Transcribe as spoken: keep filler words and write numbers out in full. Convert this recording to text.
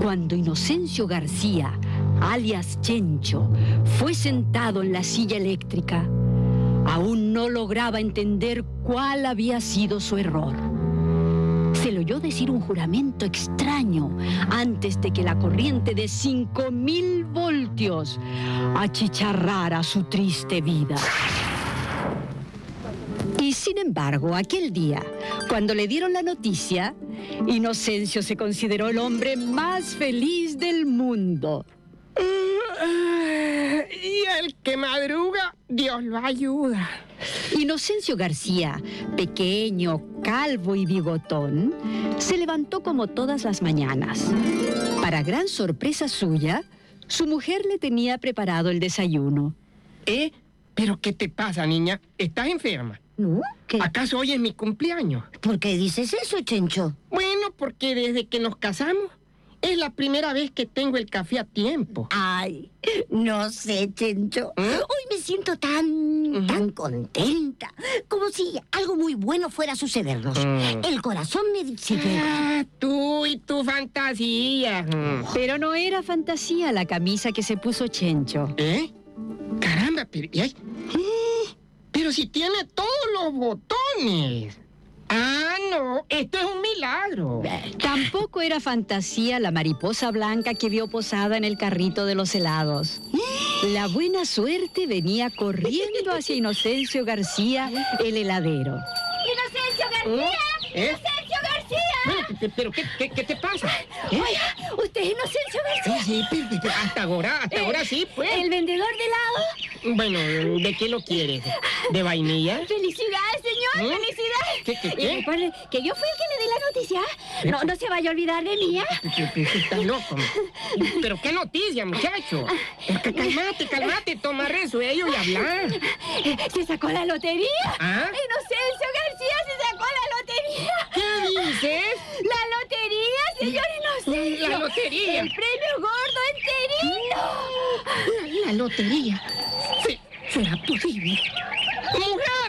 Cuando Inocencio García, alias Chencho, fue sentado en la silla eléctrica, aún no lograba entender cuál había sido su error. Se le oyó decir un juramento extraño antes de que la corriente de cinco mil voltios achicharrara su triste vida. Y sin embargo, aquel día, cuando le dieron la noticia, Inocencio se consideró el hombre más feliz del mundo. Y el que madruga, Dios lo ayuda. Inocencio García, pequeño, calvo y bigotón, se levantó como todas las mañanas. Para gran sorpresa suya, su mujer le tenía preparado el desayuno. ¿Eh? ¿Pero qué te pasa, niña? ¿Estás enferma? ¿No? ¿Qué? ¿Acaso hoy es mi cumpleaños? ¿Por qué dices eso, Chencho? Bueno, porque desde que nos casamos, es la primera vez que tengo el café a tiempo. Ay, no sé, Chencho. ¿Eh? Hoy me siento tan, Uh-huh. tan contenta. Como si algo muy bueno fuera a sucedernos. Mm. El corazón me dice que... Ah, tú y tu fantasía. Mm. Pero no era fantasía la camisa que se puso Chencho. ¿Eh? Caramba, pero... ¿y ay? ¡Eh! Pero si tiene todos los botones. Ah, no, esto es un milagro. Tampoco era fantasía la mariposa blanca que vio posada en el carrito de los helados. La buena suerte venía corriendo hacia Inocencio García, el heladero. ¡Inocencio García! ¿Eh? ¡Inocencio García! Bueno, pe- pero ¿qué, qué, qué te pasa? ¿Eh? Oiga, ¿usted es Inocencio García? Sí, sí, pero- pero hasta ahora, hasta ahora sí, pues. ¿El vendedor de helado? Bueno, ¿de qué lo quieres? ¿De vainilla? ¡Felicidades, señor! ¿Eh? ¡Felicidades! ¿Qué, qué, Y qué? recuerde que yo fui el que le di la noticia. No, no se vaya a olvidar de mí, ¿eh? ¿Qué- qué- qué estás loco? ¿Pero qué noticia, muchacho? Es que calmate, calmate, toma resuello y hablar. Se sacó la lotería. ¿Ah? Inocencio García se sacó la lotería. ¿Qué dices? ¡La lotería, señor Inocencio! La lotería. ¡El premio gordo enterino! La, la lotería. Sí, ¿será posible? ¡Mujer!